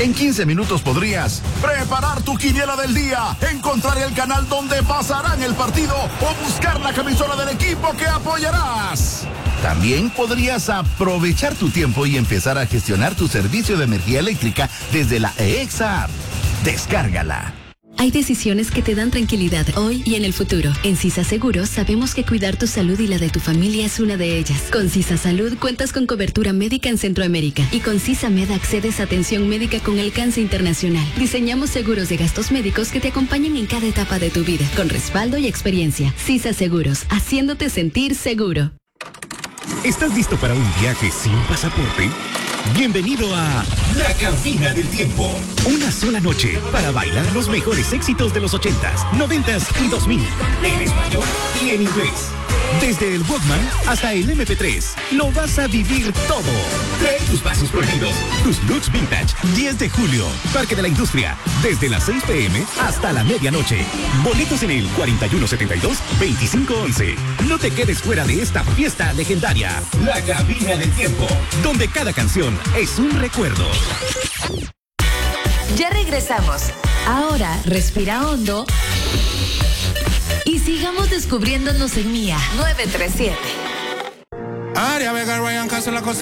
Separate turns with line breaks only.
En 15 minutos podrías preparar tu quiniela del día, encontrar el canal donde pasarán el partido o buscar la camisola del equipo que apoyarás. También podrías aprovechar tu tiempo y empezar a gestionar tu servicio de energía eléctrica desde la EXA App. Descárgala.
Hay decisiones que te dan tranquilidad hoy y en el futuro. En CISA Seguros sabemos que cuidar tu salud y la de tu familia es una de ellas. Con CISA Salud cuentas con cobertura médica en Centroamérica y con CISA Med accedes a atención médica con alcance internacional. Diseñamos seguros de gastos médicos que te acompañen en cada etapa de tu vida, con respaldo y experiencia. CISA Seguros, haciéndote sentir seguro.
¿Estás listo para un viaje sin pasaporte? Bienvenido a La Cabina del Tiempo. Una sola noche para bailar los mejores éxitos de los 80s, 90s y 2000. En español y en inglés. Desde el Walkman hasta el MP3. Lo vas a vivir todo. Trae tus pasos prohibidos, tus looks vintage. 10 de julio, Parque de la Industria. Desde las 6 p.m. hasta la medianoche. Boletos en el 4172-2511. No te quedes fuera de esta fiesta legendaria. La Cabina del Tiempo. Donde cada canción es un recuerdo.
Ya regresamos. Ahora respira hondo y sigamos descubriéndonos en Mía 937.
Aria Vega, Ryan Castro, la cosa